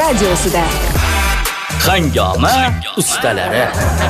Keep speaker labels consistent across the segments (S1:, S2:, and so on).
S1: radiosida.
S2: Hangoma ustalari.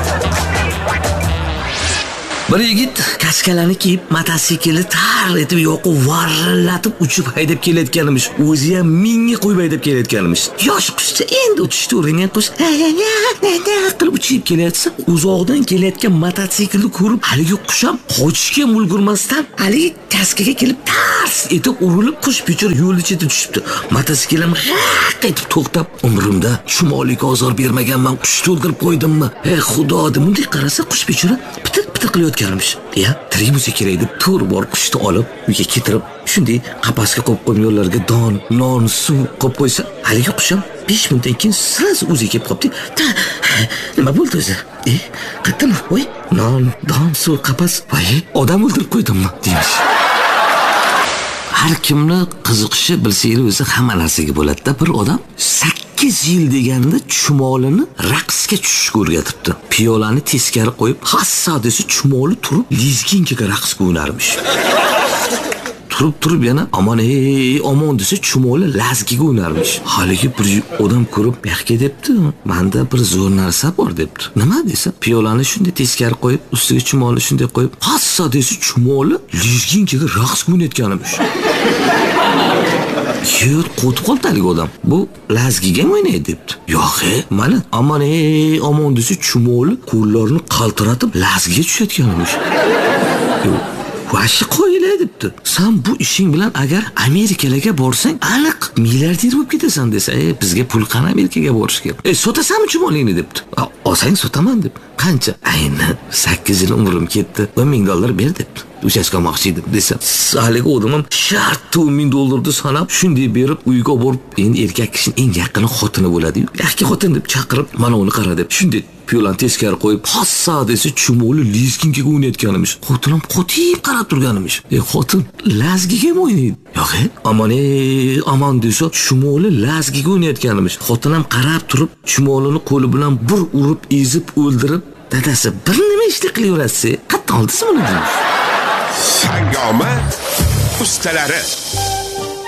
S3: Bir yigit kaskalarni kiyib, mototsiklni tar etib yoqib varrillatib uchib haydab kelayotganimiz. O'zi ham mingga qo'yib haydab kelayotganimiz. Yosh qushcha endi uchishni o'rgangan qush qilib uchib kelayotsa, uzoqdan kelayotgan mototsiklni ko'rib, haligi qush ham qochishga ulgurmasdan haligi kaskaga kelib tars etib urilib, qush pichir yo'l ichida tushibdi. Mototsiklim g'aq etib to'xtab, umrimda chumoliga ozor bermaganman, qushni o'ldirib qo'ydimmi? Ey xudo, bunday qarasa qush pichiri pitir qilayotganmish. Ya, tirik bo'lsa kerak deb to'g'ri bor qushni olib, uyga keltirib, shunday qafasga qo'yib qo'yganlarga don, non, suv qo'yib qo'ysa, haligi qush ham 5 minutdan keyin sirasi o'ziga kelib qopti. Nima bo'ldi o'zi? Qayerdan? Voy, non, don, suv, qapas. Voy, odam o'ldirib qo'ydimmi? deymish. Har kimni qiziqishi bilsangiz o'zi hamma narsaga bo'ladi-da. Bir odam 8 yil deganda chumolini raqsga tushishga o'rgatibdi. Piyolani teskari qo'yib, hassa desa chumoli turib, lizginkaga raqsga o'ynarmish. Turib yana omon desa chumoli lazgiga o'ynarmish. Haligi bir odam ko'rib, "Yaxga debdi, menda bir zo'r narsa bor" debdi. Nima desa, piyolani shunday teskari qo'yib, ustiga chumolni shunday qo'yib, hassa desa chumoli lizginkaga raqsga o'ynayotganimish. Yo'q, qo'tib qoldi haligi odam. Bu lazgiga o'ynaydi debdi. Yo'q, mana omon desa chumoli qo'llarini qaltiratib lazgiga tushayotganimish. Yo'q, vashi qo'yilay debdi. Sen bu ishing bilan agar Amerikalarga borsang, aniq milliarder bo'lib ketasan desa, bizga pul qani Amerikaga borishga. Sotasanmi chumolingni debdi. Olsang sotaman deb. Qancha? Aynan 8 yil umrim ketdi. $1000 ber debdi. Uchastka olmoqchi edim desa, haligi odam ham shart $1000 sanab shunday berib uyga borib, endi erkak kishining eng yaqin xotini bo'ladi-yu. Yaxki xotin deb chaqirib, mana uni qara deb shunday piyolani teskari qo'yib, hassa desa chumoli lizginkaga o'ynayotganimiz. Xotinim qotib qarab turganimiz. Xotin lazgiga ham o'ynaydi. Yo'q, aman desa chumoli lazgiga o'ynayotganimiz. Xotin ham qarab turib, chumolini qo'li bilan bir urib, ezib o'ldirib, dadasi bir nima ishni qilaverasiz? Qattiq oldisi buni deymiz.
S4: Hangoma ustalari.